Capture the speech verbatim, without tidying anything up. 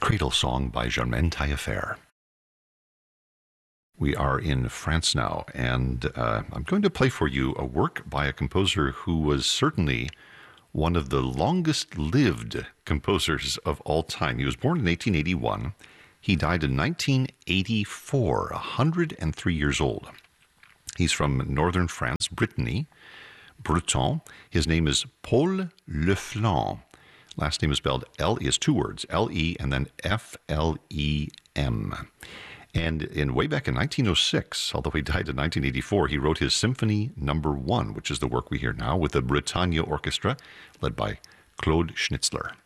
Cradle Song by Germaine Taillefer. We are in France now, and uh, I'm going to play for you a work by a composer who was certainly one of the longest-lived composers of all time. He was born in eighteen eighty-one. He died in nineteen eighty-four, one hundred three years old. He's from northern France, Brittany, Breton. His name is Paul Leflem. Last name is spelled L, is two words, L E and then F L E M. And in way back in nineteen oh six, although he died in nineteen eighty-four, he wrote his Symphony Number One, which is the work we hear now with the Bretagne Orchestra, led by Claude Schnitzler.